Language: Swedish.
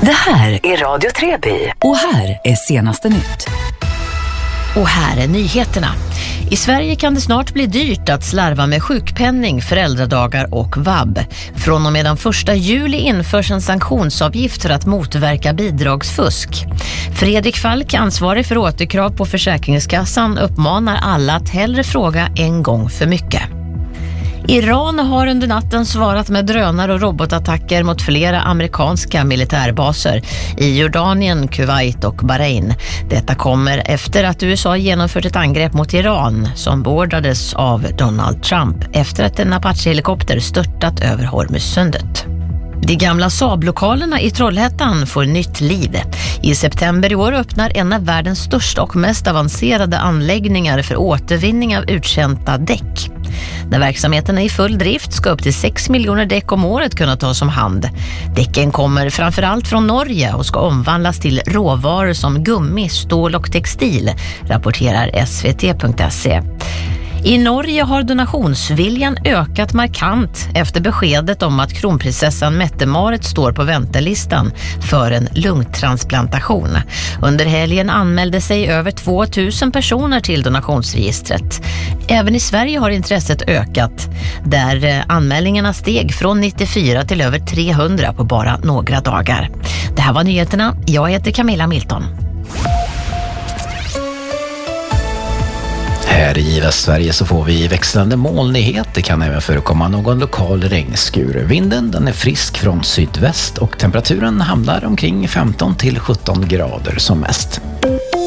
Det här är Radio Treby och här är senaste nytt. Och här är nyheterna. I Sverige kan det snart bli dyrt att slarva med sjukpenning, föräldradagar och vab. Från och med den 1 juli införs en sanktionsavgift för att motverka bidragsfusk. Fredrik Falk, ansvarig för återkrav på Försäkringskassan, uppmanar alla att hellre fråga en gång för mycket. Iran har under natten svarat med drönare och robotattacker mot flera amerikanska militärbaser i Jordanien, Kuwait och Bahrain. Detta kommer efter att USA genomfört ett angrepp mot Iran som beordrades av Donald Trump efter att en Apache-helikopter störtat över Hormuzsundet. De gamla Saab-lokalerna i Trollhättan får nytt liv. I september i år öppnar en av världens största och mest avancerade anläggningar för återvinning av uttjänta däck. När verksamheten är i full drift ska upp till 6 miljoner däck om året kunna tas om hand. Däcken kommer framförallt från Norge och ska omvandlas till råvaror som gummi, stål och textil, rapporterar svt.se. I Norge har donationsviljan ökat markant efter beskedet om att kronprinsessan Mette-Marit står på väntelistan för en lungtransplantation. Under helgen anmälde sig över 2000 personer till donationsregistret. Även i Sverige har intresset ökat, där anmälningarna steg från 94 till över 300 på bara några dagar. Det här var nyheterna. Jag heter Camilla Milton. Här i Västsverige så får vi växlande molnighet. Det kan även förekomma någon lokal regnskur. Vinden den är frisk från sydväst och temperaturen hamnar omkring 15 till 17 grader som mest.